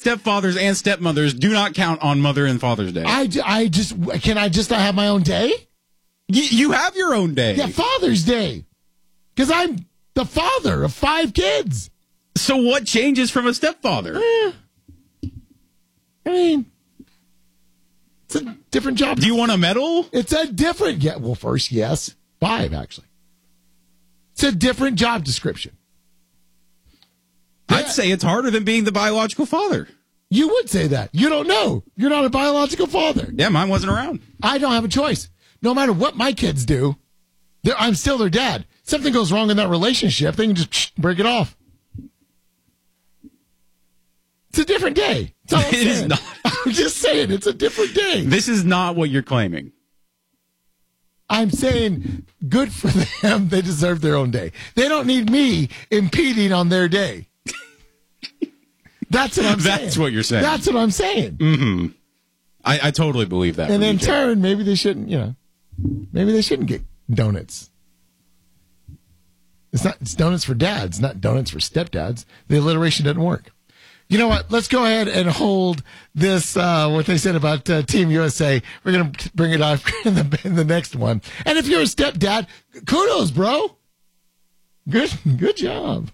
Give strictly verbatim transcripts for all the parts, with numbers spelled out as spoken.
stepfathers and stepmothers do not count on Mother and Father's Day. I, I just, can I just not have my own day? Y- you have your own day. Yeah, Father's Day. Because I'm the father of five kids. So what changes from a stepfather? Eh, I mean, it's a different job. Do you want a medal? It's a different, yeah, well, first, yes. Five, actually. It's a different job description. I'd say it's harder than being the biological father. You would say that. You don't know. You're not a biological father. Yeah, mine wasn't around. I don't have a choice. No matter what my kids do, I'm still their dad. Something goes wrong in that relationship, they can just break it off. It's a different day. It is not. I'm just saying, it's a different day. This is not what you're claiming. I'm saying good for them. They deserve their own day. They don't need me impeding on their day. That's what I'm saying. That's what you're saying. That's what I'm saying. Mm-hmm. I, I totally believe that. And in turn, maybe they shouldn't, you know, maybe they shouldn't get donuts. It's not, it's donuts for dads, not donuts for stepdads. The alliteration doesn't work. You know what? Let's go ahead and hold this, uh, what they said about uh, Team U S A. We're going to bring it up in the, in the next one. And if you're a stepdad, kudos, bro. Good, good job.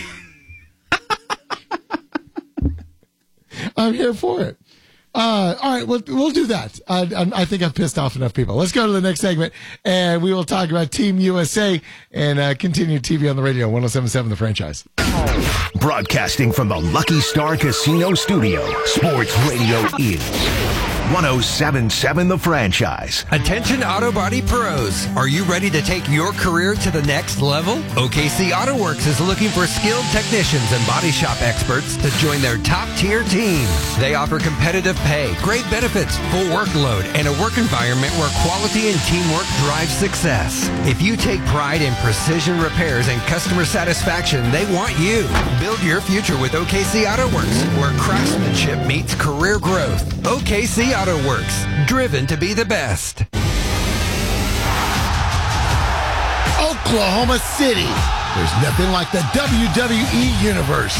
I'm here for it. Uh, all right, we'll, we'll do that. Uh, I think I've pissed off enough people. Let's go to the next segment, and we will talk about Team U S A and uh, continue T V on the radio, one oh seven point seven The Franchise. Broadcasting from the Lucky Star Casino Studio, Sports Radio is one oh seven point seven The Franchise. Attention Auto Body pros. Are you ready to take your career to the next level? O K C Auto Works is looking for skilled technicians and body shop experts to join their top-tier team. They offer competitive pay, great benefits, full workload, and a work environment where quality and teamwork drive success. If you take pride in precision repairs and customer satisfaction, they want you. Build your future with O K C Auto Works, where craftsmanship meets career growth. O K C Auto Works, driven to be the best. Oklahoma City. There's nothing like the W W E universe.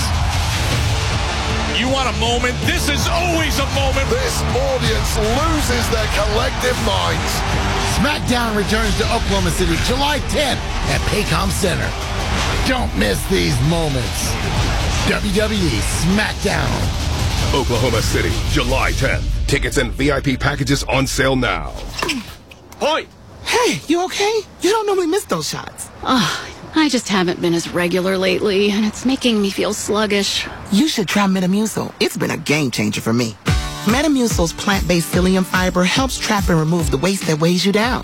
You want a moment? This is always a moment. This audience loses their collective minds. SmackDown returns to Oklahoma City July tenth at Paycom Center. Don't miss these moments. W W E SmackDown. Oklahoma City, July tenth. Tickets and V I P packages on sale now. Hoi! Hey, you okay? You don't normally miss those shots. Oh, I just haven't been as regular lately, and it's making me feel sluggish. You should try Metamucil. It's been a game changer for me. Metamucil's plant-based psyllium fiber helps trap and remove the waste that weighs you down.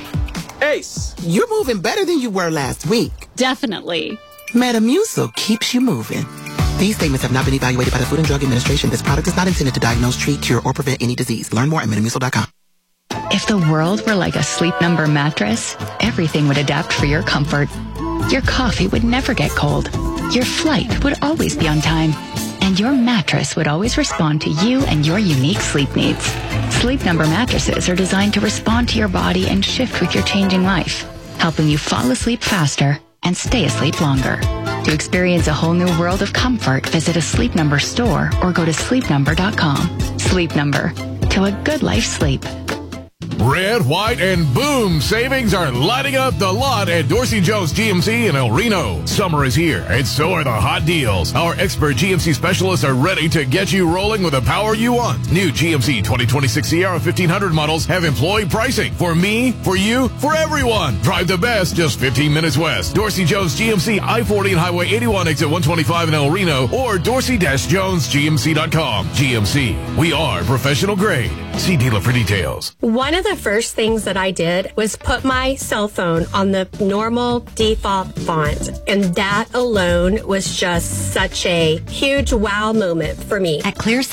Ace! You're moving better than you were last week. Definitely. Metamucil keeps you moving. These statements have not been evaluated by the Food and Drug Administration. This product is not intended to diagnose, treat, cure, or prevent any disease. Learn more at metamucil dot com. If the world were like a Sleep Number mattress, everything would adapt for your comfort. Your coffee would never get cold. Your flight would always be on time. And your mattress would always respond to you and your unique sleep needs. Sleep Number mattresses are designed to respond to your body and shift with your changing life, helping you fall asleep faster and stay asleep longer. To experience a whole new world of comfort, visit a Sleep Number store or go to sleep number dot com. Sleep Number. To a good life sleep. Red, white, and boom savings are lighting up the lot at Dorsey Jones G M C in El Reno. Summer is here, and so are the hot deals. Our expert G M C specialists are ready to get you rolling with the power you want. New G M C twenty twenty-six Sierra fifteen hundred models have employee pricing. For me, for you, for everyone. Drive the best just fifteen minutes west. Dorsey Jones G M C, I forty and Highway eighty-one, exit one twenty-five in El Reno, or dorsey jones g m c dot com. G M C, we are professional grade. See dealer for details. One of the first things that I did was put my cell phone on the normal default font, and that alone was just such a huge wow moment for me. At ClearSight,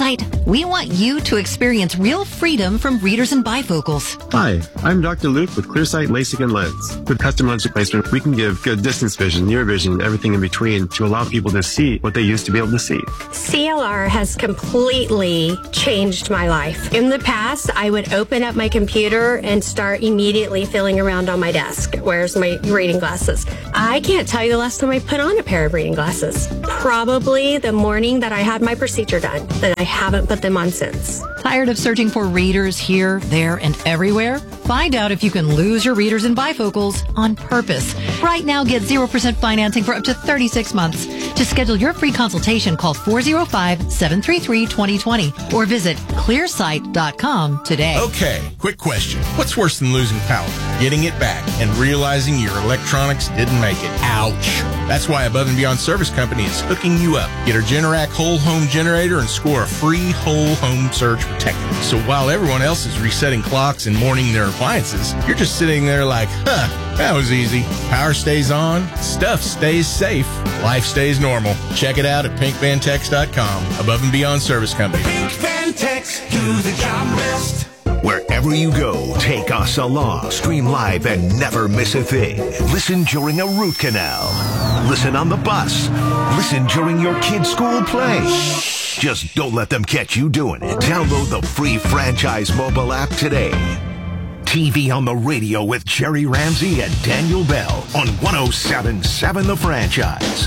We want you to experience real freedom from readers and bifocals. Hi, I'm Doctor Luke with ClearSight LASIK and Lens. With custom lens replacement, we can give good distance vision, near vision, and everything in between to allow people to see what they used to be able to see. C L R has completely changed my life. In the past, I would open up my computer and start immediately feeling around on my desk. Where's my reading glasses? I can't tell you the last time I put on a pair of reading glasses. Probably the morning that I had my procedure done, that I haven't put them on since. Tired of searching for readers here, there, and everywhere? Find out if you can lose your readers and bifocals on purpose. Right now, get zero percent financing for up to thirty-six months. To schedule your free consultation, call four oh five, seven three three, two oh two oh or visit clear sight dot com today. Okay, quick question. What's worse than losing power? Getting it back and realizing your electronics didn't make it. Ouch. That's why Above and Beyond Service Company is hooking you up. Get our Generac whole home generator and score a free whole home surge protector. So while everyone else is resetting clocks and mourning their appliances, you're just sitting there like, huh, that was easy. Power stays on, stuff stays safe, life stays normal. Check it out at pink van tex dot com. Above and Beyond Service Company. Pink Van Tex, do the job best. Wherever you go, take us along. Stream live and never miss a thing. Listen during a root canal. Listen on the bus. Listen during your kid's school play. Just don't let them catch you doing it. Download the free franchise mobile app today. T V on the radio with Jerry Ramsey and Daniel Bell on one oh seven point seven The Franchise.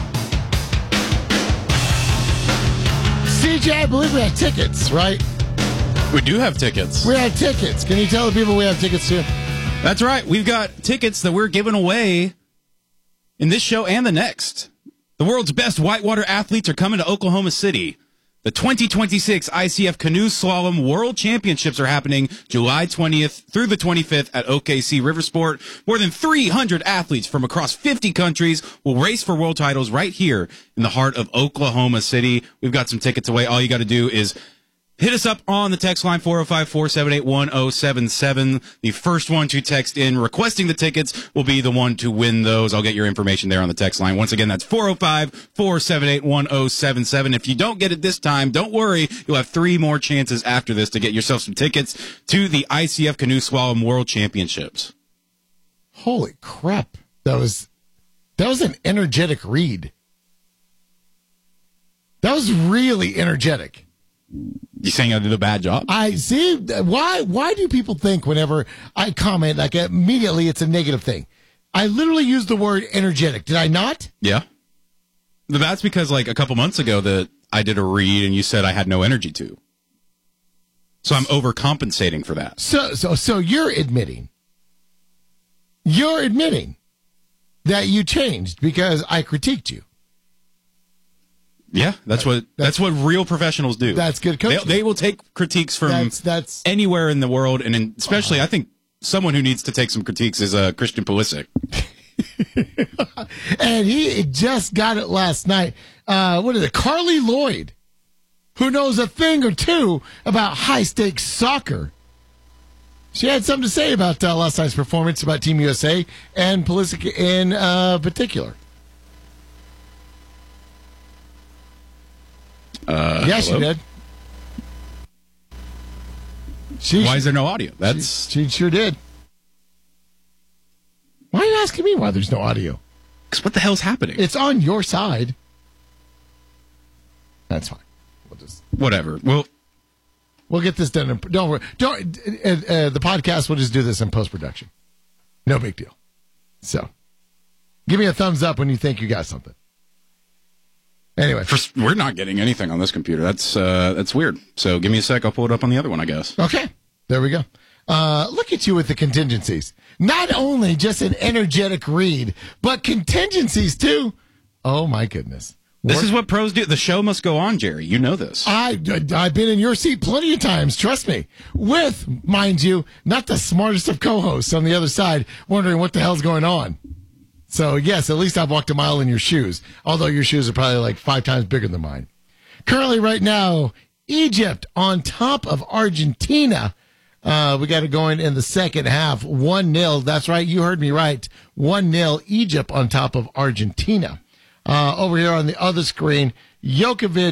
C J, I believe we have tickets, right? We do have tickets. We have tickets. Can you tell the people we have tickets to? That's right. We've got tickets that we're giving away in this show and the next. The world's best whitewater athletes are coming to Oklahoma City. The twenty twenty-six I C F Canoe Slalom World Championships are happening July twentieth through the twenty-fifth at O K C Riversport. More than three hundred athletes from across fifty countries will race for world titles right here in the heart of Oklahoma City. We've got some tickets away. All you got to do is hit us up on the text line, four oh five, four seven eight, one oh seven seven. The first one to text in requesting the tickets will be the one to win those. I'll get your information there on the text line. Once again, that's four oh five, four seven eight, one oh seven seven. If you don't get it this time, don't worry. You'll have three more chances after this to get yourself some tickets to the I C F Canoe Slalom World Championships. Holy crap. That was, that was an energetic read. That was really energetic. You saying I did a bad job? I see. Why Why do people think whenever I comment, like immediately it's a negative thing? I literally used the word energetic. Did I not? Yeah. That's because like a couple months ago that I did a read and you said I had no energy to. So I'm overcompensating for that. So, so, so you're admitting, you're admitting that you changed because I critiqued you. Yeah, that's what that's, that's what real professionals do. That's good coaching. They, they will take critiques from that's, that's, anywhere in the world, and in, especially, uh, I think someone who needs to take some critiques is uh, Christian Pulisic. And he just got it last night. Uh, what is it? Carly Lloyd, who knows a thing or two about high-stakes soccer. She had something to say about uh, last night's performance, about Team U S A, and Pulisic in uh, particular. Uh, yeah, hello? she did. She, why is there no audio? That's she, she sure did. Why are you asking me why there's no audio? Because what the hell's happening? It's on your side. That's fine. We'll just whatever. We'll we'll get this done. In, don't worry. Don't. Uh, uh, the podcast will just do this in post production. No big deal. So, give me a thumbs up when you think you got something. Anyway, First, we're not getting anything on this computer. That's uh, that's weird. So give me a sec. I'll pull it up on the other one, I guess. Okay. There we go. Uh, look at you with the contingencies. Not only just an energetic read, but contingencies too. Oh my goodness. This Work- is what pros do. The show must go on, Jerry. You know this. I, I've been in your seat plenty of times. Trust me. With, mind you, not the smartest of co-hosts on the other side wondering what the hell's going on. So, yes, at least I've walked a mile in your shoes, although your shoes are probably like five times bigger than mine. Currently, right now, Egypt on top of Argentina. Uh, we got it going in the second half, one nil. That's right, you heard me right. one nil, Egypt on top of Argentina. Uh, over here on the other screen, Djokovic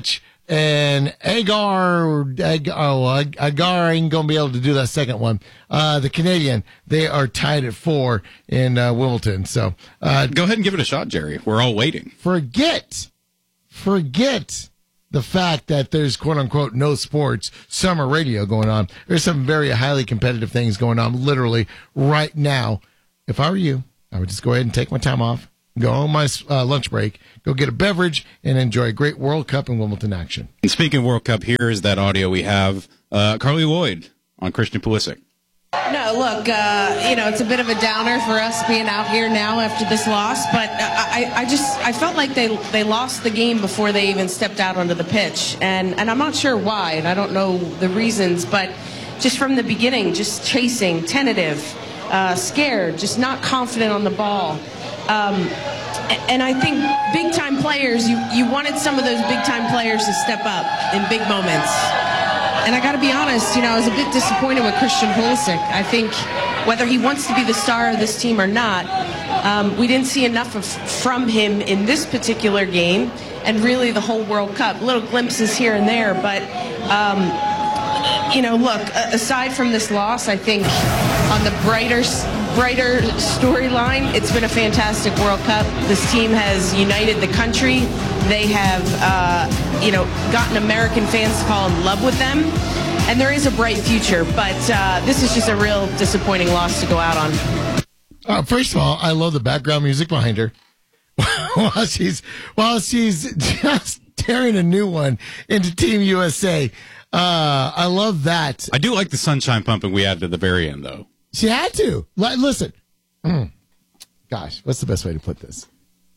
and Agar, Ag, oh, Ag- Agar ain't going to be able to do that second one. Uh, the Canadian, they are tied at four in uh, Wimbledon. So uh, go ahead and give it a shot, Jerry. We're all waiting. Forget, forget the fact that there's quote unquote no sports summer radio going on. There's some very highly competitive things going on literally right now. If I were you, I would just go ahead and take my time off, go on my uh, lunch break, go get a beverage, and enjoy a great World Cup and Wimbledon action. And speaking of World Cup, here is that audio we have. Uh, Carly Lloyd on Christian Pulisic. No, look, uh, you know, it's a bit of a downer for us being out here now after this loss, but I, I just, I felt like they they lost the game before they even stepped out onto the pitch, and, and I'm not sure why, and I don't know the reasons, but just from the beginning, just chasing, tentative, uh, scared, just not confident on the ball. Um, and I think big-time players, you, you wanted some of those big-time players to step up in big moments. And I got to be honest, you know, I was a bit disappointed with Christian Pulisic. I think whether he wants to be the star of this team or not, um, we didn't see enough of, from him in this particular game and really the whole World Cup. Little glimpses here and there, but, um, you know, look, aside from this loss, I think on the brighter brighter storyline, it's been a fantastic World Cup. This team has united the country. They have, uh, you know, gotten American fans to fall in love with them. And there is a bright future, but uh, this is just a real disappointing loss to go out on. Uh, first of all, I love the background music behind her while she's while she's just tearing a new one into Team U S A. Uh, I love that. I do like the sunshine pumping we added at the very end, though. She had to. L- listen. Mm. Gosh, what's the best way to put this?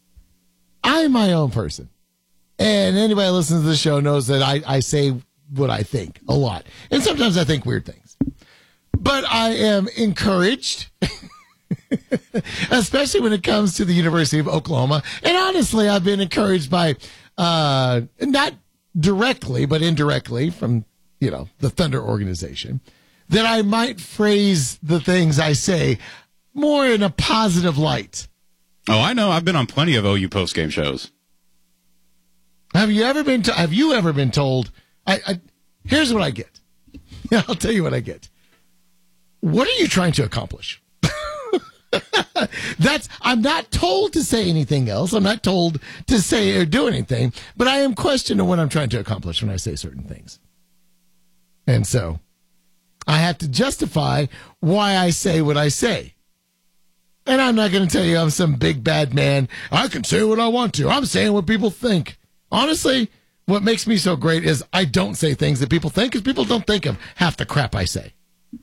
I'm my own person. And anybody who listens to the show knows that I, I say what I think a lot. And sometimes I think weird things. But I am encouraged, especially when it comes to the University of Oklahoma. And honestly, I've been encouraged by, uh, not directly, but indirectly from, you know, the Thunder organization, that I might phrase the things I say more in a positive light. Oh, I know. I've been on plenty of O U post-game shows. Have you ever been to, have you ever been told, I, I here's what I get. I'll tell you what I get. What are you trying to accomplish? That's, I'm not told to say anything else. I'm not told to say or do anything, but I am questioning what I'm trying to accomplish when I say certain things. And so I have to justify why I say what I say. And I'm not going to tell you I'm some big bad man. I can say what I want to. I'm saying what people think. Honestly, what makes me so great is I don't say things that people think because people don't think of half the crap I say.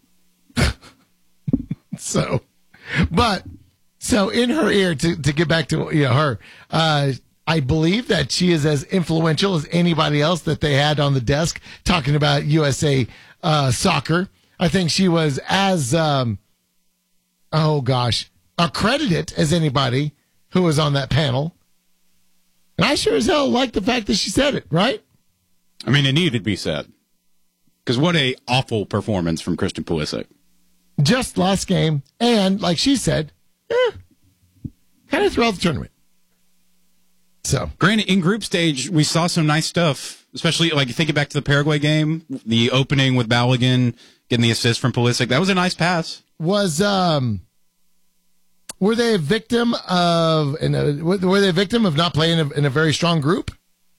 so, but, so in her ear, to, to get back to you know her, uh, I believe that she is as influential as anybody else that they had on the desk talking about U S A uh, soccer. I think she was as, um, oh gosh, accredited as anybody who was on that panel. And I sure as hell like the fact that she said it, right? I mean, it needed to be said. Because what a awful performance from Christian Pulisic. Just last game, and like she said, eh, kind of throughout the tournament. So, granted, in group stage, we saw some nice stuff, especially like thinking back to the Paraguay game, the opening with Balogun getting the assist from Pulisic. That was a nice pass. Was um, were they a victim of? In a, were they a victim of not playing in a, in a very strong group?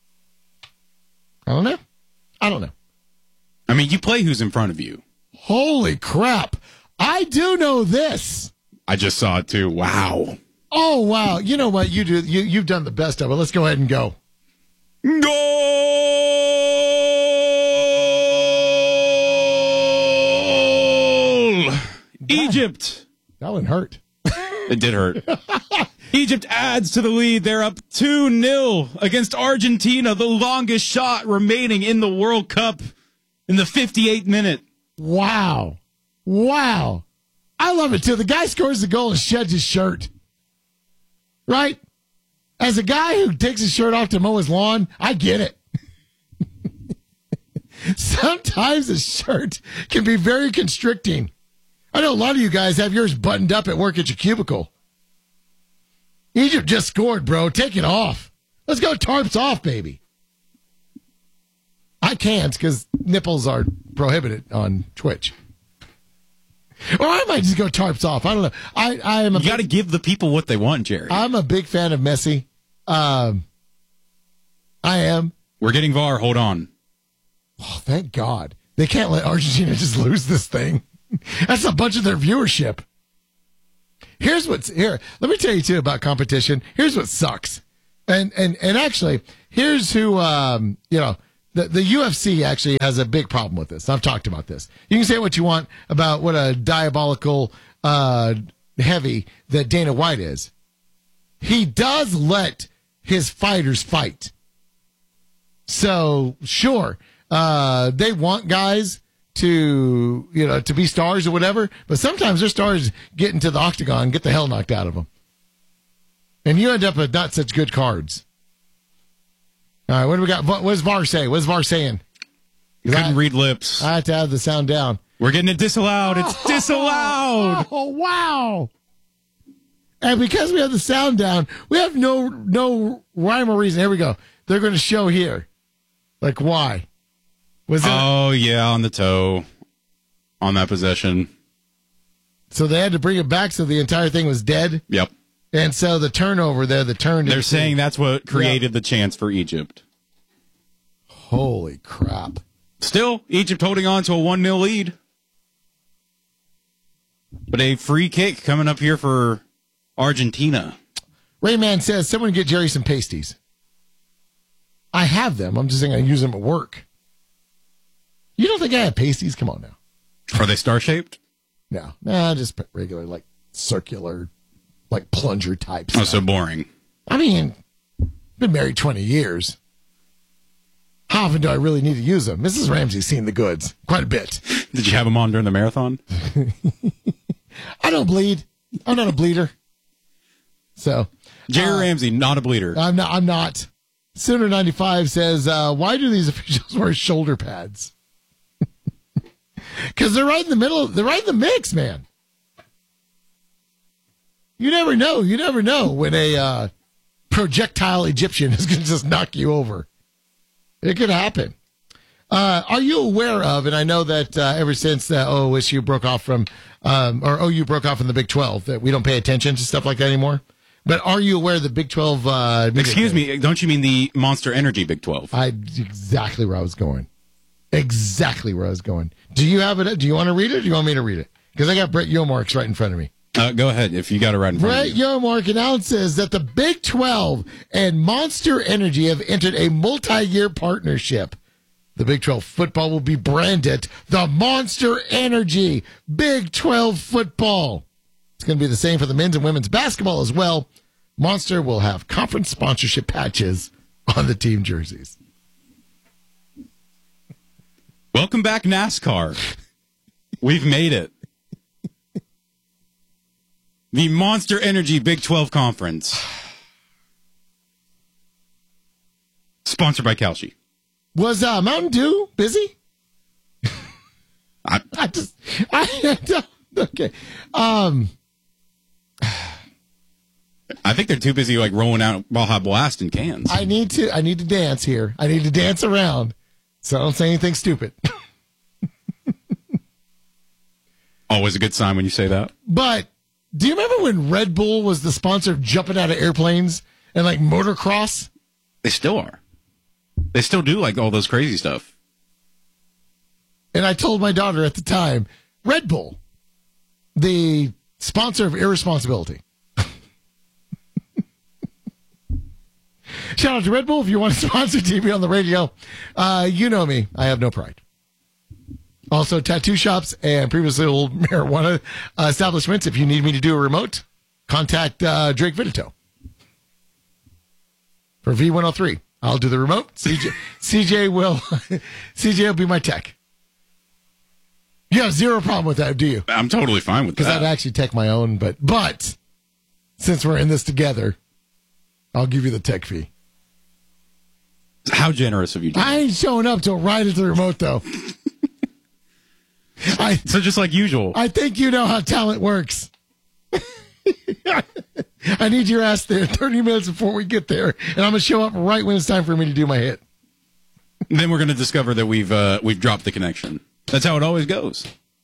I don't know. I don't know. I mean, you play who's in front of you. Holy crap! I do know this. I just saw it too. Wow. Oh wow! You know what? You do. You you've done the best of it. Let's go ahead and go. Goal! Egypt. That one hurt. It did hurt. Egypt adds to the lead. They're up two nil against Argentina, the longest shot remaining in the World Cup in the fifty-eighth minute. Wow. Wow. I love it, too. The guy scores the goal and sheds his shirt. Right? As a guy who takes his shirt off to mow his lawn, I get it. Sometimes a shirt can be very constricting. I know a lot of you guys have yours buttoned up at work at your cubicle. Egypt just scored, bro. Take it off. Let's go tarps off, baby. I can't because nipples are prohibited on Twitch. Or I might just go tarps off. I don't know. I, I am. A you got to give the people what they want, Jerry. I'm a big fan of Messi. Um, I am. We're getting V A R. Hold on. Oh, thank God. They can't let Argentina just lose this thing. That's a bunch of their viewership. Here's what's here. Let me tell you too about competition. Here's what sucks. And and and actually, here's who um, you know, the the U F C actually has a big problem with this. I've talked about this. You can say what you want about what a diabolical uh, heavy that Dana White is. He does let his fighters fight. So, sure, uh, they want guys to, you know, to be stars or whatever, but sometimes their stars get into the octagon and get the hell knocked out of them. And you end up with not such good cards. All right, what do we got? What, what does V A R say? What is V A R saying? Couldn't I, read lips. I have to have the sound down. We're getting it disallowed. It's disallowed. Oh, wow. And because we have the sound down, we have no no rhyme or reason. Here we go. They're going to show here. Like, why? Was it? Oh, yeah, on the toe. On that possession. So they had to bring it back so the entire thing was dead? Yep. And so the turnover there, the turn. They're saying that's what created Yep. the chance for Egypt. Holy crap. Still, Egypt holding on to a one nil lead. But a free kick coming up here for Argentina. Rayman says, someone get Jerry some pasties. I have them. I'm just saying I use them at work. You don't think I have pasties? Come on now. Are they star-shaped? No. Nah, just regular, like, circular, like, plunger types. Oh, so boring. I mean, been married twenty years. How often do I really need to use them? Missus Ramsey's seen the goods quite a bit. Did you have them on during the marathon? I don't bleed. I'm not a bleeder. So, Jerry uh, Ramsey, not a bleeder. I'm not. I'm not. Sooner ninety-five says, uh, why do these officials wear shoulder pads? Because they're right in the middle. They're right in the mix, man. You never know. You never know when a uh, projectile Egyptian is going to just knock you over. It could happen. Uh, are you aware of, and I know that uh, ever since the O S U broke off from, um, or O U broke off from the Big twelve, that we don't pay attention to stuff like that anymore? But are you aware of the Big twelve? Uh, Excuse me, don't you mean the Monster Energy Big twelve? I exactly where I was going. Exactly where I was going. Do you have it? Do you want to read it or do you want me to read it? Because I got Brett Yomarks right in front of me. Uh, go ahead if you got it right in front Brett of you. Yomark announces that the Big twelve and Monster Energy have entered a multi-year partnership. The Big twelve football will be branded the Monster Energy Big twelve football. It's going to be the same for the men's and women's basketball as well. Monster will have conference sponsorship patches on the team jerseys. Welcome back, NASCAR. We've made it. The Monster Energy Big twelve Conference. Sponsored by Kalshi. Was uh, Mountain Dew busy? I, I just, I, okay. Um, I think they're too busy like rolling out Baja Blast in cans. I need to, I need to dance here. I need to dance around, so I don't say anything stupid. Always a good sign when you say that. But do you remember when Red Bull was the sponsor of jumping out of airplanes and like motocross? They still are. They still do like all those crazy stuff. And I told my daughter at the time, Red Bull, the sponsor of irresponsibility. Shout out to Red Bull. If you want to sponsor T V on the radio, uh, you know me. I have no pride. Also, tattoo shops and previously old marijuana uh, establishments. If you need me to do a remote, contact uh, Drake Vitito for V one oh three. I'll do the remote. C J, C J will C J will be my tech. You have zero problem with that, do you? I'm totally fine with that. Because I'd actually take my own, but but since we're in this together, I'll give you the tech fee. How generous of you, Jim. I ain't showing up till right at the remote, though. I, so just like usual. I think you know how talent works. I need your ass there thirty minutes before we get there, and I'm going to show up right when it's time for me to do my hit. Then we're going to discover that we've uh, we've dropped the connection. That's how it always goes.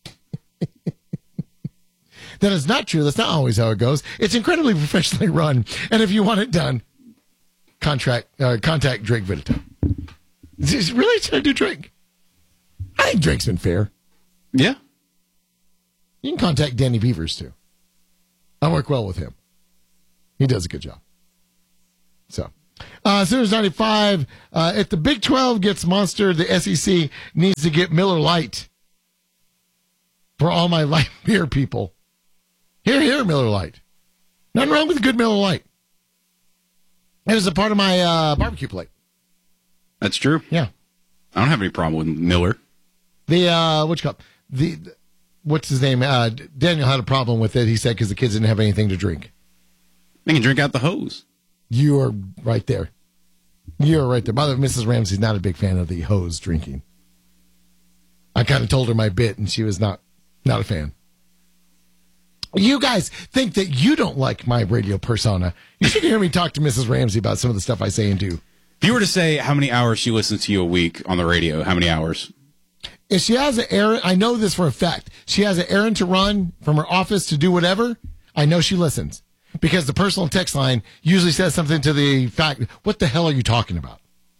That is not true. That's not always how it goes. It's incredibly professionally run. And if you want it done, contract uh, contact Drake Vitito. Really? Should I do Drake? I think Drake's been fair. Yeah. You can contact Danny Beavers, too. I work well with him. He does a good job. So, uh, Sooners ninety-five. Uh, if the Big twelve gets monstered, the S E C needs to get Miller Lite. For all my light beer people. Here, here, Miller Lite. Nothing wrong with a good Miller Lite. It was a part of my uh, barbecue plate. That's true. Yeah. I don't have any problem with Miller. The, uh, what you call the, the, what's his name? Uh, Daniel had a problem with it, he said, because the kids didn't have anything to drink. They can drink out the hose. You are right there. You are right there. By the way, Missus Ramsey's not a big fan of the hose drinking. I kind of told her my bit, and she was not, not a fan. You guys think that you don't like my radio persona. You should hear me talk to Missus Ramsey about some of the stuff I say and do. If you were to say how many hours she listens to you a week on the radio, how many hours? If she has an errand, I know this for a fact. She has an errand to run from her office to do whatever. I know she listens because the personal text line usually says something to the fact, what the hell are you talking about?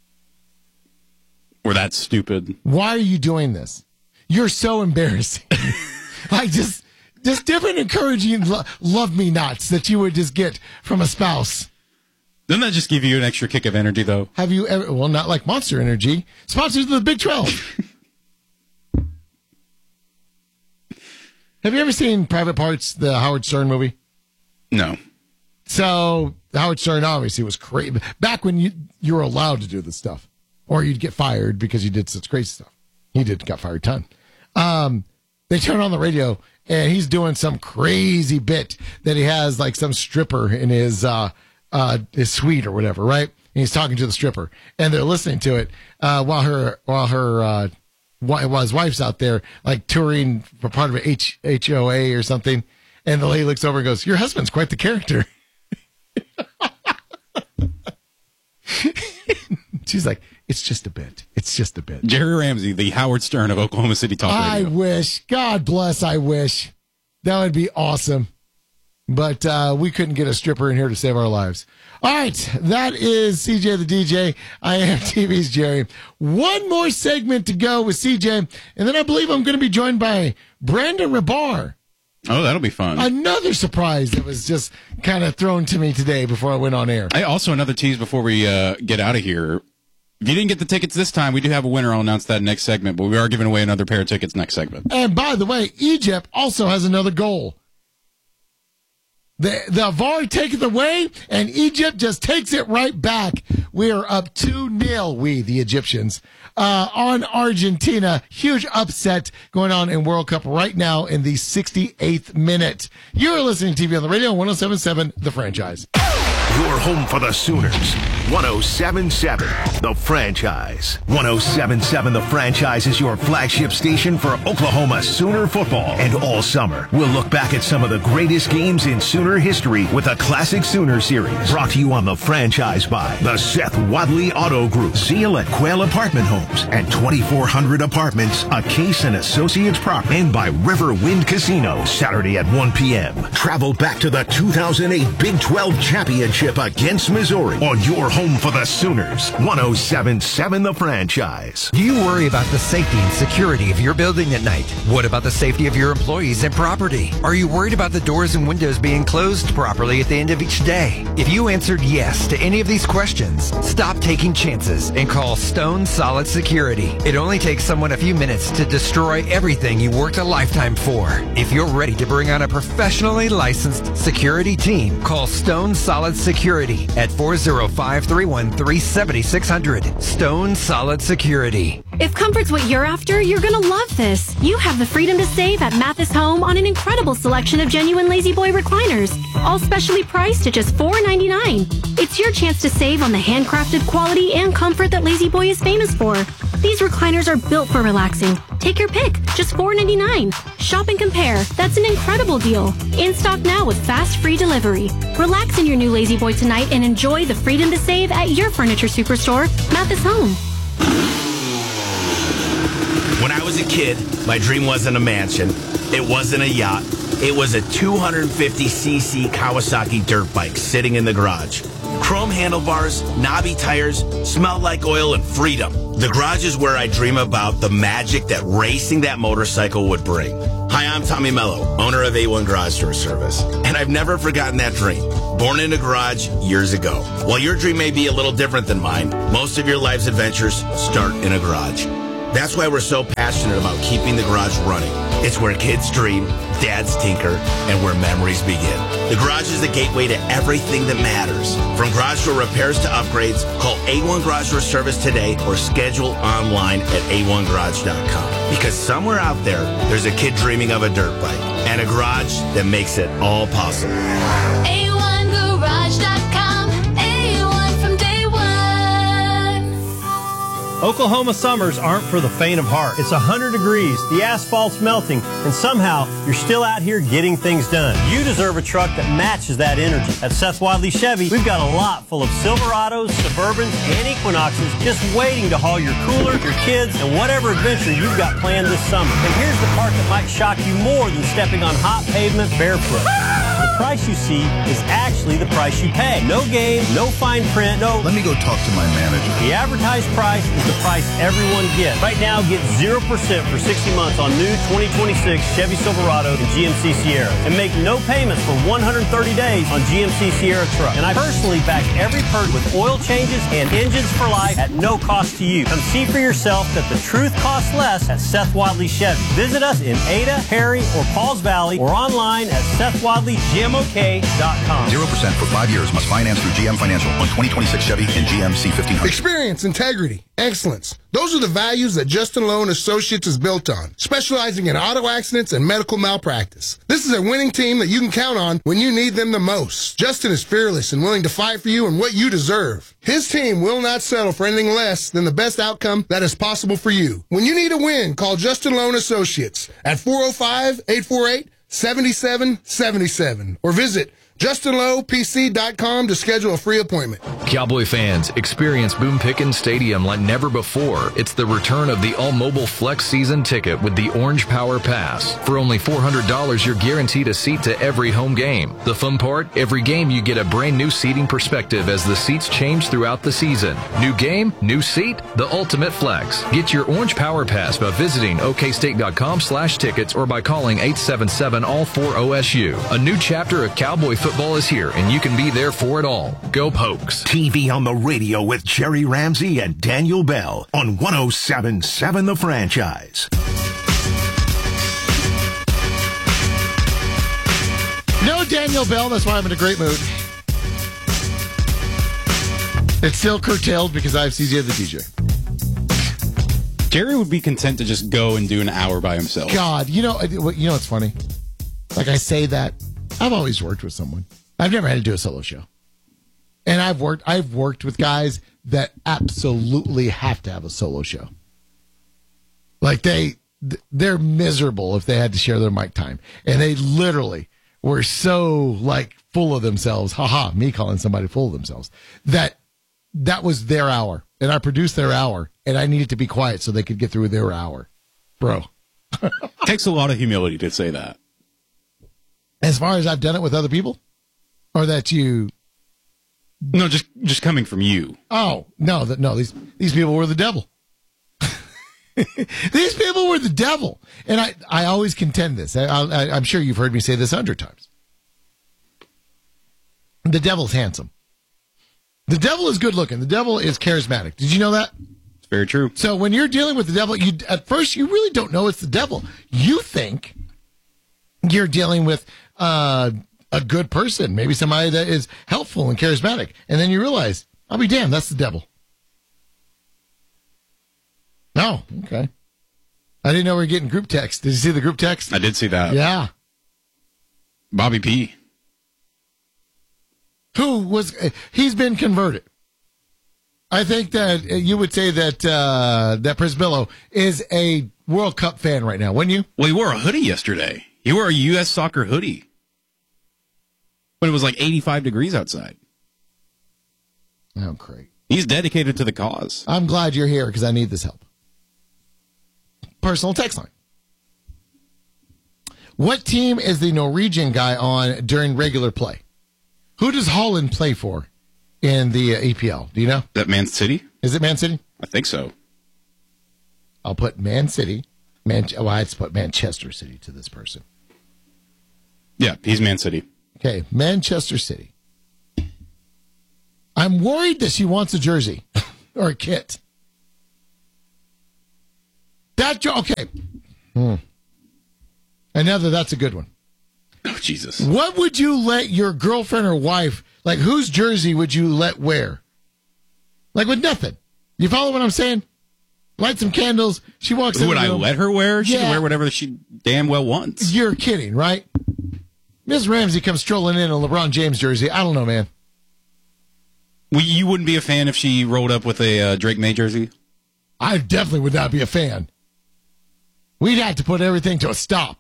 Or that's stupid. Why are you doing this? You're so embarrassing. I just, just different encouraging lo- love me nots that you would just get from a spouse. Doesn't that just give you an extra kick of energy, though? Have you ever, well, not like Monster Energy, sponsors of the Big twelve. Have you ever seen Private Parts, the Howard Stern movie? No. So, Howard Stern obviously was crazy. Back when you, you were allowed to do this stuff. Or you'd get fired because you did such crazy stuff. He did, got fired a ton. Um, they turn on the radio, and he's doing some crazy bit that he has, like, some stripper in his, uh, uh, his suite or whatever, right? And he's talking to the stripper. And they're listening to it, uh, while her, while her, uh, while his wife's out there, like touring for part of an H- H O A or something. And the lady looks over and goes, your husband's quite the character. She's like, it's just a bit. It's just a bit. Jerry Ramsey, the Howard Stern of Oklahoma City Talk Radio. I wish. God bless, I wish. That would be awesome. But uh, we couldn't get a stripper in here to save our lives. All right, that is C J the D J. I am T V's Jerry. One more segment to go with C J, and then I believe I'm going to be joined by Brandon Rabar. Oh, that'll be fun. Another surprise that was just kind of thrown to me today before I went on air. Hey, also, another tease before we uh, get out of here. If you didn't get the tickets this time, we do have a winner. I'll announce that next segment, but we are giving away another pair of tickets next segment. And by the way, Egypt also has another goal. The, the V A R taketh away, and Egypt just takes it right back. We are up two nil, we, the Egyptians, uh, on Argentina. Huge upset going on in World Cup right now in the sixty-eighth minute. You're listening to T V on the radio, one oh seven point seven, The Franchise. Your home for the Sooners. one oh seven point seven, The Franchise. one oh seven point seven, The Franchise is your flagship station for Oklahoma Sooner football. And all summer, we'll look back at some of the greatest games in Sooner history with a Classic Sooner series. Brought to you on The Franchise by the Seth Wadley Auto Group, Seal at Quail Apartment Homes, and twenty-four hundred Apartments, a Case and Associates property. And by Riverwind Casino, Saturday at one p.m. Travel back to the two thousand eight Big twelve Championship against Missouri on your home for the Sooners. one oh seven point seven, The Franchise. Do you worry about the safety and security of your building at night? What about the safety of your employees and property? Are you worried about the doors and windows being closed properly at the end of each day? If you answered yes to any of these questions, stop taking chances and call Stone Solid Security. It only takes someone a few minutes to destroy everything you worked a lifetime for. If you're ready to bring on a professionally licensed security team, call Stone Solid Security at four oh five, three one three, seven six zero zero. Stone Solid Security. If comfort's what you're after, you're going to love this. You have the freedom to save at Mathis Home on an incredible selection of genuine Lazy Boy recliners, all specially priced at just four ninety-nine. It's your chance to save on the handcrafted quality and comfort that Lazy Boy is famous for. These recliners are built for relaxing. Take your pick, just four ninety-nine. Shop and compare. That's an incredible deal. In stock now with fast free delivery. Relax in your new Lazy Boy tonight and enjoy the freedom to save at your furniture superstore, Mathis Home. was a kid, my dream wasn't a mansion. It wasn't a yacht. It was a two hundred fifty c c Kawasaki dirt bike sitting in the garage. Chrome handlebars, knobby tires, smelled like oil and freedom. The garage is where I dream about the magic that racing that motorcycle would bring. Hi, I'm Tommy Mello, owner of A one Garage Door Service, and I've never forgotten that dream. Born in a garage years ago. While your dream may be a little different than mine, most of your life's adventures start in a garage. That's why we're so passionate about keeping the garage running. It's where kids dream, dads tinker, and where memories begin. The garage is the gateway to everything that matters. From garage door repairs to upgrades, call A one Garage Door Service today or schedule online at A one garage dot com. Because somewhere out there, there's a kid dreaming of a dirt bike and a garage that makes it all possible. A one garage dot com. A one from day one. Oklahoma summers aren't for the faint of heart. It's one hundred degrees, the asphalt's melting, and somehow you're still out here getting things done. You deserve a truck that matches that energy. At Seth Wadley Chevy, we've got a lot full of Silverados, Suburbans, and Equinoxes just waiting to haul your cooler, your kids, and whatever adventure you've got planned this summer. And here's the part that might shock you more than stepping on hot pavement barefoot. The price you see is actually the price you pay. No game, no fine print, no... Let me go talk to my manager. The advertised price is the price everyone gets. Right now, get zero percent for sixty months on new twenty twenty-six Chevy Silverado and G M C Sierra. And make no payments for one hundred thirty days on G M C Sierra truck. And I personally back every perk with oil changes and engines for life at no cost to you. Come see for yourself that the truth costs less at Seth Wadley Chevy. Visit us in Ada, Perry, or Pauls Valley or online at Seth Wadley G M O K dot com. zero percent for five years must finance through G M Financial on twenty twenty-six Chevy and G M C fifteen hundred. Experience, integrity, excellence. Those are the values that Justin Lowe and Associates is built on, specializing in auto accidents and medical malpractice. This is a winning team that you can count on when you need them the most. Justin is fearless and willing to fight for you and what you deserve. His team will not settle for anything less than the best outcome that is possible for you. When you need a win, call Justin Lowe and Associates at four oh five, eight four eight, seven seven seven seven or visit Justin Lowe P C dot com to schedule a free appointment. Cowboy fans, experience Boone Pickens Stadium like never before. It's the return of the all-mobile flex season ticket with the Orange Power Pass. For only four hundred dollars, you're guaranteed a seat to every home game. The fun part? Every game you get a brand new seating perspective as the seats change throughout the season. New game, new seat, the ultimate flex. Get your Orange Power Pass by visiting okstate.com slash tickets or by calling eight seven seven all four O S U. A new chapter of Cowboy football is here, and you can be there for it all. Go Pokes. T V on the radio with Jerry Ramsey and Daniel Bell on one oh seven point seven The Franchise. No Daniel Bell, that's why I'm in a great mood. It's still curtailed because I have C J the D J. Jerry would be content to just go and do an hour by himself. God, you know, you know what's funny? Like I say that, I've always worked with someone. I've never had to do a solo show. And I've worked I've worked with guys that absolutely have to have a solo show. Like they they're miserable if they had to share their mic time. And they literally were so like full of themselves. Haha, me calling somebody full of themselves. That that was their hour. And I produced their hour. And I needed to be quiet so they could get through their hour. Bro. Takes a lot of humility to say that. As far as I've done it with other people? Or that you... No, just just coming from you. Oh, no, that no, these these people were the devil. These people were the devil. And I, I always contend this. I, I, I'm sure you've heard me say this a hundred times. The devil's handsome. The devil is good looking. The devil is charismatic. Did you know that? It's very true. So when you're dealing with the devil, you at first you really don't know it's the devil. You think you're dealing with uh, a good person, maybe somebody that is helpful and charismatic. And then you realize, I'll be damned, that's the devil. No, okay. I didn't know we were getting group text. Did you see the group text? I did see that. Yeah. Bobby P. Who was, he's been converted. I think that you would say that uh, that Prisbillo is a World Cup fan right now, wouldn't you? Well, he wore a hoodie yesterday. He wore a U S soccer hoodie. But it was like eighty-five degrees outside. Oh, great. He's dedicated to the cause. I'm glad you're here because I need this help. personal text line. What team is the Norwegian guy on during regular play? Who does Holland play for in the uh, A P L? Do you know? Is that Man City? Is it Man City? I think so. I'll put Man City. Man- well, I had to put Manchester City to this person. Yeah, he's Man City. Okay, Manchester City. I'm worried that she wants a jersey or a kit. That jo- okay. Hmm. Another, that's a good one. Oh, Jesus. What would you let your girlfriend or wife, like whose jersey would you let wear? Like with nothing. You follow what I'm saying? Light some candles. She walks Who in would the I room. let her wear? She Yeah. can wear whatever she damn well wants. You're kidding, right? Miz Ramsey comes strolling in a LeBron James jersey. I don't know, man. Well, you wouldn't be a fan if she rolled up with a uh, Drake May jersey? I definitely would not be a fan. We'd have to put everything to a stop.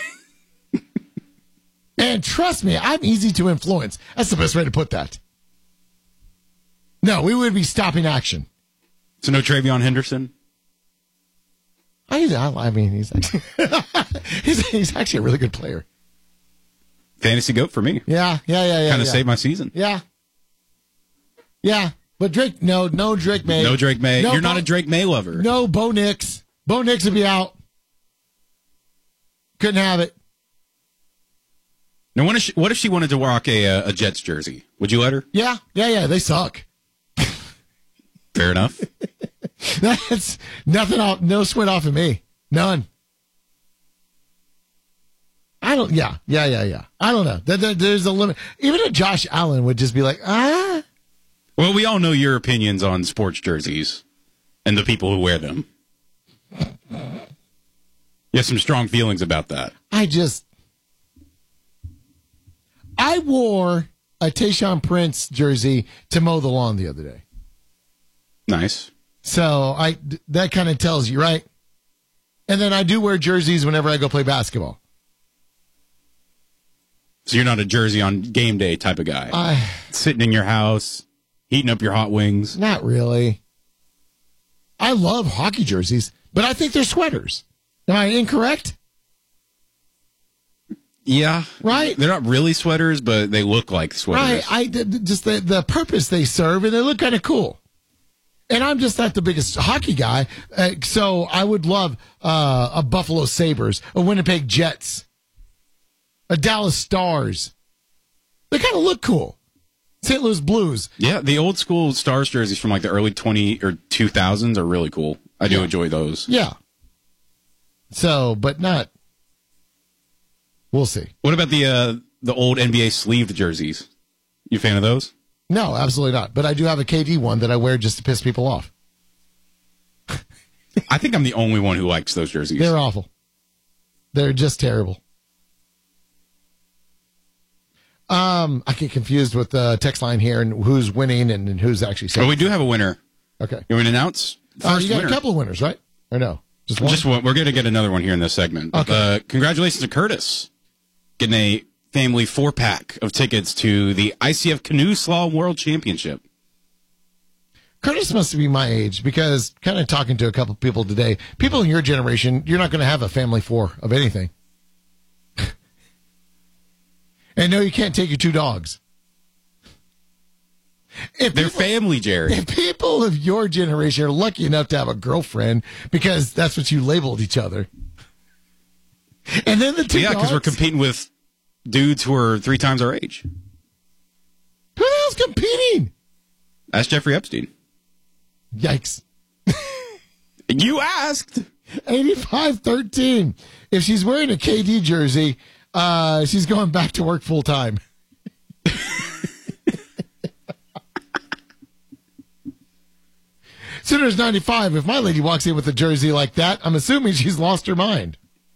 And trust me, I'm easy to influence. That's the best way to put that. No, we would be stopping action. So no Travion Henderson? I, I mean, he's actually, he's, he's actually a really good player. Fantasy goat for me. Yeah, yeah, yeah, yeah. Kind of yeah. saved my season. Yeah. Yeah. But Drake, no, no Drake May. No Drake May. No You're not Bo- a Drake May lover. No Bo Nix. Bo Nix would be out. Couldn't have it. Now, what if she, what if she wanted to rock a, uh, a Jets jersey? Would you let her? Yeah, yeah, yeah. They suck. Fair enough. That's nothing off, no sweat off of me. None. I don't, yeah, yeah, yeah, yeah. I don't know. There, there, there's a limit. Even a Josh Allen would just be like, ah. Well, we all know your opinions on sports jerseys and the people who wear them. You have some strong feelings about that. I just, I wore a Tayshaun Prince jersey to mow the lawn the other day. Nice. So I that kind of tells you, right? And then I do wear jerseys whenever I go play basketball. So you're not a jersey on game day type of guy. I, Sitting in your house, heating up your hot wings. Not really. I love hockey jerseys, but I think they're sweaters. Am I incorrect? Yeah. Right? They're not really sweaters, but they look like sweaters. Right. I just the, the purpose they serve, and they look kind of cool. And I'm just not the biggest hockey guy, uh, so I would love uh, a Buffalo Sabres, a Winnipeg Jets, a Dallas Stars. They kind of look cool. Saint Louis Blues. Yeah, the old school Stars jerseys from like the early twenty or two thousands are really cool. I do Yeah. enjoy those. Yeah. So, but not. We'll see. What about the uh, the old N B A sleeved jerseys? You a fan of those? No, absolutely not. But I do have a K D one that I wear just to piss people off. I think I'm the only one who likes those jerseys. They're awful. They're just terrible. Um, I get confused with the text line here and who's winning and, and who's actually saying. Well, we do have a winner. Okay. You want to announce? Uh, First you got winner. a couple of winners, right? Or no? Just one? Just one. We're going to get another one here in this segment. Okay. Uh, congratulations to Curtis getting a family four pack of tickets to the I C F Canoe Slalom World Championship. Curtis must be my age because kind of talking to a couple of people today, people in your generation, you're not going to have a family four of anything. And no, you can't take your two dogs. If They're people, family, Jerry. If people of your generation are lucky enough to have a girlfriend because that's what you labeled each other. And then the two Yeah, because we're dogs? competing with dudes who are three times our age. Who the hell's competing? That's Jeffrey Epstein. Yikes. You asked. eighty-five thirteen. If she's wearing a K D jersey, uh, she's going back to work full time. Sooners ninety-five. If my lady walks in with a jersey like that, I'm assuming she's lost her mind.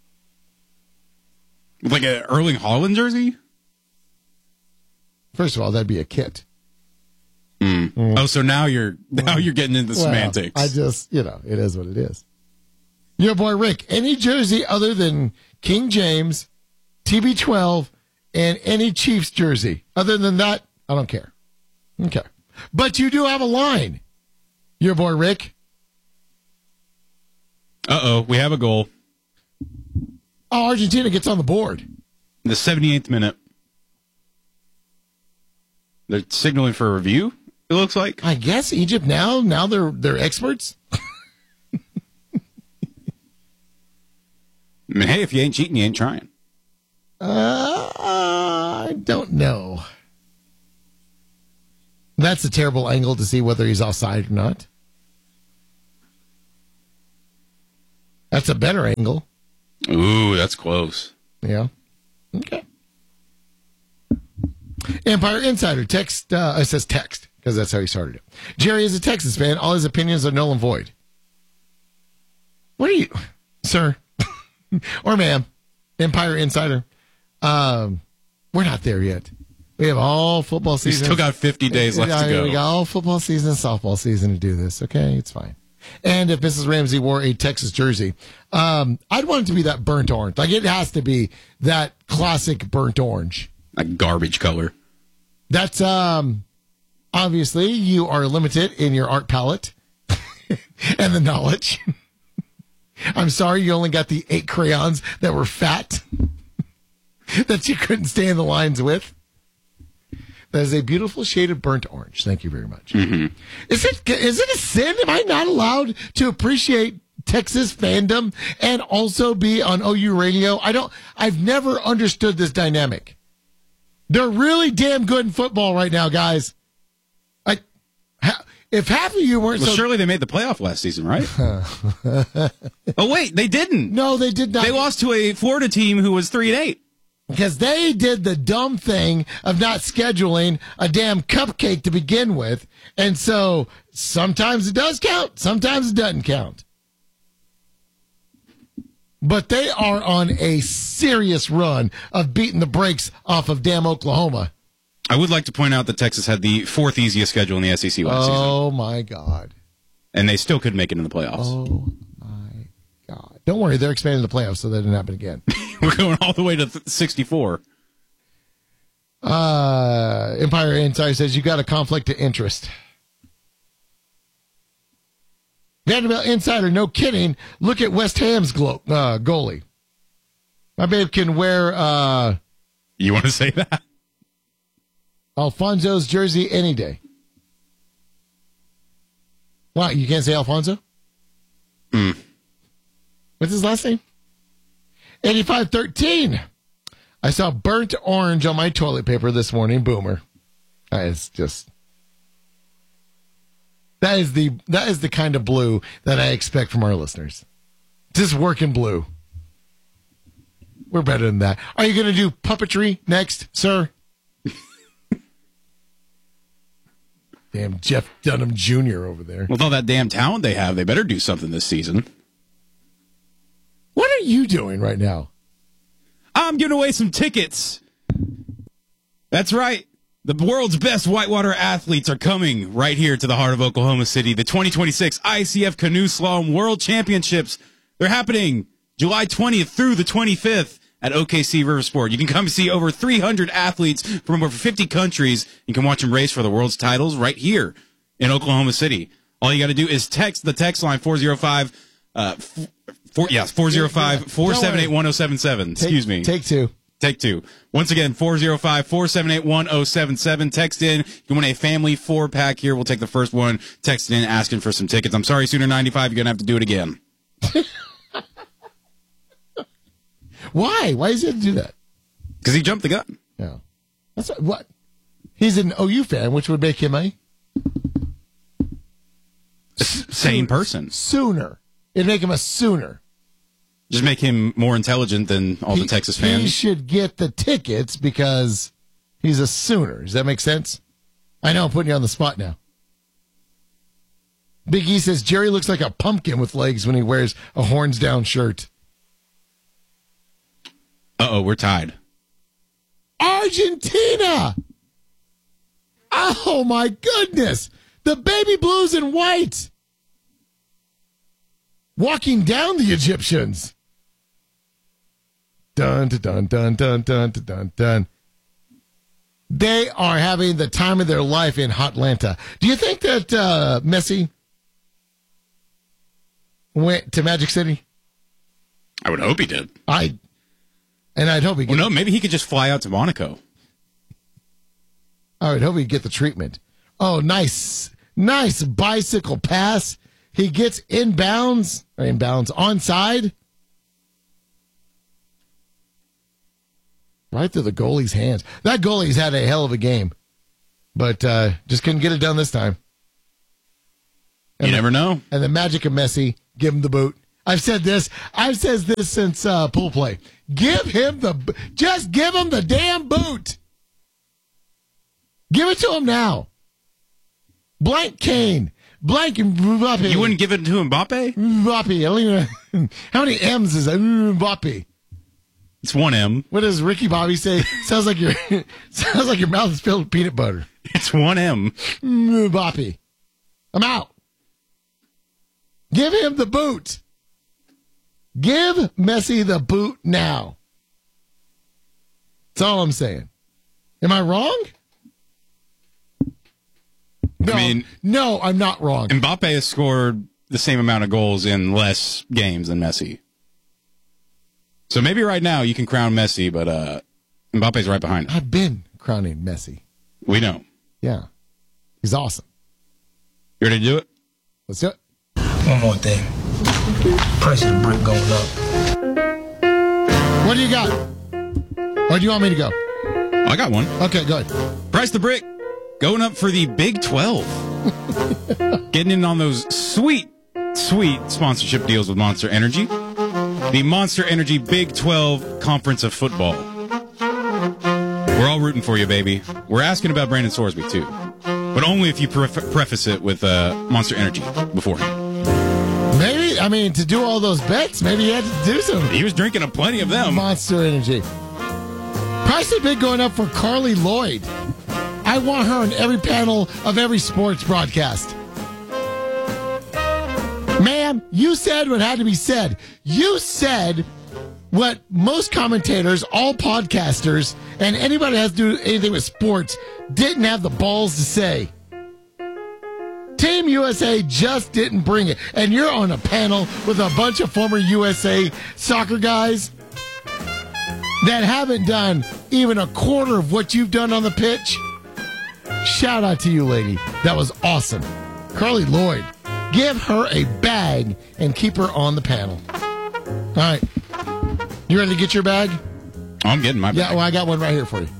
Like an Erling Haaland jersey? First of all, that'd be a kit. Mm. Oh, so now you're now you're getting into Well, semantics. I just, you know, it is what it is. Your boy Rick, any jersey other than King James, T B twelve, and any Chiefs jersey. Other than that, I don't care. Okay. But you do have a line. Your boy Rick. Uh-oh, we have a goal. Oh, Argentina gets on the board. The seventy-eighth minute. They're signaling for a review, it looks like. I guess Egypt now, now they're they're experts. I mean, hey, if you ain't cheating, you ain't trying. Uh, I don't know. That's a terrible angle to see whether he's offside or not. That's a better angle. Ooh, that's close. Yeah. Okay. Empire Insider text, uh, it says text, because that's how he started it. Jerry is a Texas fan. All his opinions are null and void. What are you, sir? Or ma'am, Empire Insider. Um, we're not there yet. We have all football season. We still got fifty days left to go. We got all football season and softball season to do this. Okay, it's fine. And if Missus Ramsey wore a Texas jersey, um, I'd want it to be that burnt orange. Like, it has to be that classic burnt orange. A garbage color. That's, um, obviously, you are limited in your art palette and the knowledge. I'm sorry you only got the eight crayons that were fat that you couldn't stay in the lines with. That is a beautiful shade of burnt orange. Thank you very much. Mm-hmm. Is it is it a sin? Am I not allowed to appreciate Texas fandom and also be on O U radio? I don't. I've never understood this dynamic. They're really damn good in football right now, guys. I, if half of you weren't, well, so... surely they made the playoff last season, right? Oh wait, they didn't. No, they did not. They lost to a Florida team who was three and eight. Because they did the dumb thing of not scheduling a damn cupcake to begin with. And so sometimes it does count, sometimes it doesn't count. But they are on a serious run of beating the brakes off of damn Oklahoma. I would like to point out that Texas had the fourth easiest schedule in the S E C last oh, season. Oh, my God. And they still could make it in the playoffs. Oh, my God. Don't worry, they're expanding the playoffs so that doesn't happen again. We're going all the way to th- sixty-four. Uh, Empire Insider says you got a conflict of interest. Vanderbilt Insider, no kidding. Look at West Ham's glo- uh, goalie. My babe can wear... Uh, you want to say that? Alfonso's jersey any day. What, you can't say Alfonso? Hmm. What's his last name? eighty-five thirteen. I saw burnt orange on my toilet paper this morning. Boomer. That is just... That is the that is the kind of blue that I expect from our listeners. Just working blue. We're better than that. Are you going to do puppetry next, sir? Damn Jeff Dunham Junior over there. With all that damn talent they have, they better do something this season. What are you doing right now? I'm giving away some tickets. That's right. The world's best whitewater athletes are coming right here to the heart of Oklahoma City. The twenty twenty-six I C F Canoe Slalom World Championships. They're happening July twentieth through the twenty-fifth at O K C Riversport. You can come see over three hundred athletes from over fifty countries. You can watch them race for the world's titles right here in Oklahoma City. All you got to do is text the text line four oh five, uh, four, yes, four oh five, four seven eight, one oh seven seven. Excuse me. Take two. Take two. Once again, four oh five, four seven eight, one oh seven seven. Text in. You want a family four-pack here. We'll take the first one. Text in asking for some tickets. I'm sorry, Sooner ninety-five, you're going to have to do it again. Why? Why does he have to do that? Because he jumped the gun. Yeah. That's what, what? He's an O U fan, which would make him a... sane person. Sooner. It'd make him a Sooner. Just make him more intelligent than all he, the Texas fans. He should get the tickets because he's a Sooner. Does that make sense? I know I'm putting you on the spot now. Big E says Jerry looks like a pumpkin with legs when he wears a horns down shirt. Uh-oh, we're tied. Argentina! Oh, my goodness. The baby blues and white. Walking down the Egyptians. Dun, dun, dun, dun, dun, dun, dun, dun. They are having the time of their life in Hotlanta. Do you think that uh, Messi went to Magic City? I would hope he did. I, and I'd hope he. Well, no, maybe he could just fly out to Monaco. I would hope he'd get the treatment. Oh, nice, nice bicycle pass. He gets inbounds, or inbounds onside, right through the goalie's hands. That goalie's had a hell of a game, but uh, just couldn't get it done this time. And you the, never know. And the magic of Messi, give him the boot. I've said this. I've said this since uh, pool play. Give him the, just give him the damn boot. Give it to him now. Blank Kane. Blank Mbappe. You wouldn't give it to Mbappe? Mbappe. I don't even know. How many M's is that? Mbappe. It's one M. What does Ricky Bobby say? sounds like your sounds like your mouth is filled with peanut butter. It's one M. Mbappe. I'm out. Give him the boot. Give Messi the boot now. That's all I'm saying. Am I wrong? No, I mean, no, I'm not wrong. Mbappe has scored the same amount of goals in less games than Messi. So maybe right now you can crown Messi, but uh, Mbappe's right behind him. I've been crowning Messi. We know. Yeah. He's awesome. You ready to do it? Let's do it. One more thing. Price of the brick going up. What do you got? Or do you want me to go? I got one. Okay, go ahead. Price the brick going up for the Big twelve. Getting in on those sweet, sweet sponsorship deals with Monster Energy. The Monster Energy Big twelve Conference of Football. We're all rooting for you, baby. We're asking about Brandon Sorsby, too. But only if you pref- preface it with uh, Monster Energy beforehand. Maybe, I mean, to do all those bets, maybe he had to do something. He was drinking a plenty of them. Monster Energy. Price of big going up for Carly Lloyd. I want her on every panel of every sports broadcast. Ma'am, you said what had to be said. You said what most commentators, all podcasters, and anybody that has to do anything with sports didn't have the balls to say. Team U S A just didn't bring it. And you're on a panel with a bunch of former U S A soccer guys that haven't done even a quarter of what you've done on the pitch. Shout out to you, lady. That was awesome. Carly Lloyd, give her a bag and keep her on the panel. All right. You ready to get your bag? I'm getting my bag. Yeah, well, I got one right here for you.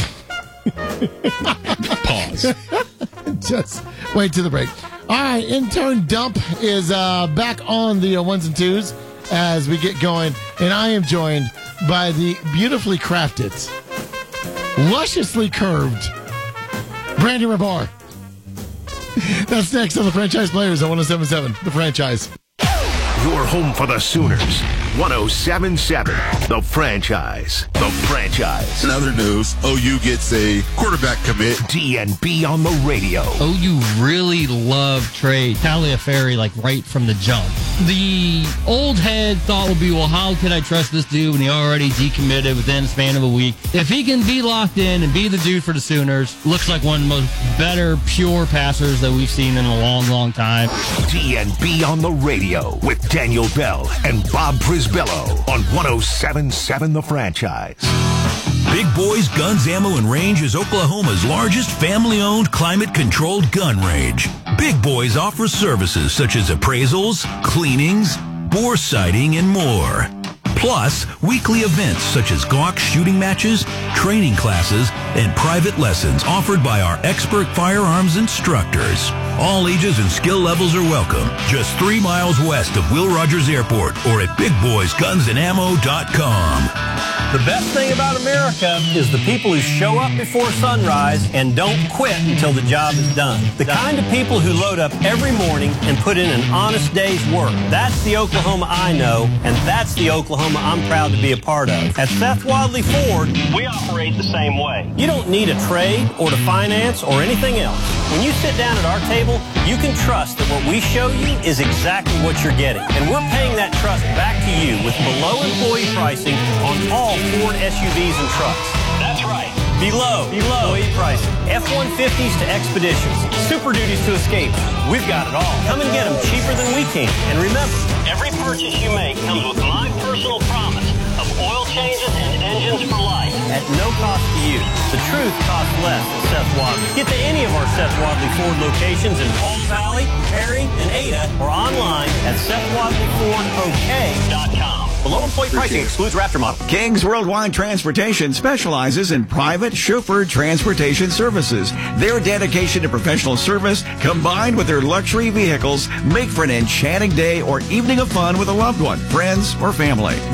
Pause. Just wait till the break. All right, intern Dump is uh, back on the uh, ones and twos as we get going, and I am joined by the beautifully crafted, lusciously curved Brandy Rabar. That's next on the Franchise Players on one oh seven point seven, The Franchise. Your home for the Sooners. one oh seven point seven, The Franchise. The Franchise. In other news, O U gets a quarterback commit. D and B on the radio. O U really loved Trey Taliaferri, like right from the jump. The old head thought would be, well, how could I trust this dude when he already decommitted within the span of a week? If he can be locked in and be the dude for the Sooners, looks like one of the most better, pure passers that we've seen in a long, long time. D and B on the radio with Daniel Bell and Bob Prisbillo on one oh seven point seven The Franchise. Big Boys Guns, Ammo, and Range is Oklahoma's largest family-owned, climate-controlled gun range. Big Boys offers services such as appraisals, cleanings, bore sighting, and more. Plus, weekly events such as Glock shooting matches, training classes, and private lessons offered by our expert firearms instructors. All ages and skill levels are welcome. Just three miles west of Will Rogers Airport or at big boys guns and ammo dot com. The best thing about America is the people who show up before sunrise and don't quit until the job is done. The kind of people who load up every morning and put in an honest day's work. That's the Oklahoma I know, and that's the Oklahoma I'm proud to be a part of. At Seth Wadley Ford, we operate the same way. You don't need a trade or to finance or anything else. When you sit down at our table, you can trust that what we show you is exactly what you're getting. And we're paying that trust back to you with below employee pricing on all Ford S U Vs and trucks. That's right. Below, below employee pricing. F one fifties to Expeditions. Super Duties to Escapes. We've got it all. Come and get them cheaper than we can. And remember, every purchase you make comes with my personal promise of oil changes and engines for life. At no cost to you. The truth costs less at Seth Wadley. Get to any of our Seth Wadley Ford locations in Palm Valley, Perry, and Ada, or online at Seth Wadley Ford O K dot com. Below employee pricing excludes Raptor model. King's Worldwide Transportation specializes in private chauffeur transportation services. Their dedication to professional service, combined with their luxury vehicles, make for an enchanting day or evening of fun with a loved one, friends, or family.